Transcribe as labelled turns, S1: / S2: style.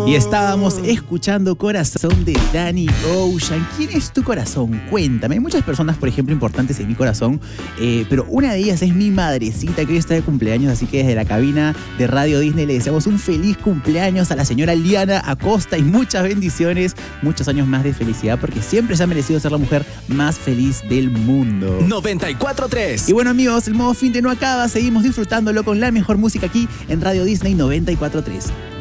S1: Y estábamos escuchando Corazón de Danny Ocean. ¿Quién es tu corazón? Cuéntame. Hay muchas personas, por ejemplo, importantes en mi corazón, pero una de ellas es mi madrecita, que hoy está de cumpleaños, así que desde la cabina de Radio Disney le deseamos un feliz cumpleaños a la señora Liana Acosta y muchas bendiciones, muchos años más de felicidad, porque siempre se ha merecido ser la mujer más feliz del mundo.
S2: 94.3.
S1: Y bueno, amigos, el modo fin de no acaba, seguimos disfrutándolo con la mejor música aquí en Radio Disney 94.3.